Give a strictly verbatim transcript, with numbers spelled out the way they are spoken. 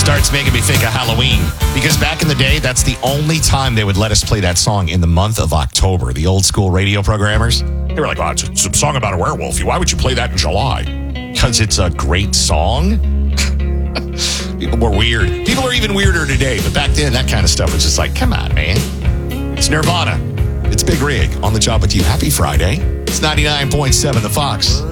starts making me think of Halloween. Because back in the day, that's the only time they would let us play that song in the month of October. The old school radio programmers. They were like, oh, it's a, it's a song about a werewolf. Why would you play that in July? Because it's a great song. People were weird. People are even weirder today. But back then, that kind of stuff was just like, come on, man. It's Nirvana. It's Big Rig on the job with you. Happy Friday. It's ninety-nine point seven The Fox.